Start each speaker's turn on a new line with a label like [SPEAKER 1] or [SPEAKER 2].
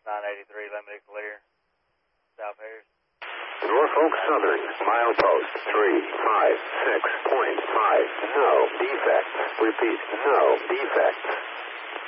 [SPEAKER 1] 983, limited clear. South Harris.
[SPEAKER 2] Norfolk Southern, milepost 356.5. No defect. Repeat, no defect.